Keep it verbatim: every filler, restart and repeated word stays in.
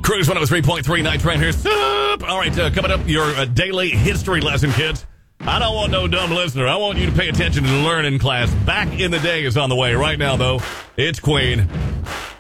Cruise one oh three point three Night Train here. Sup? All right, uh, coming up, your uh, daily history lesson, kids. I don't want no dumb listener. I want you to pay attention to the learning class. Back in the Day is on the way. Right now, though, it's Queen.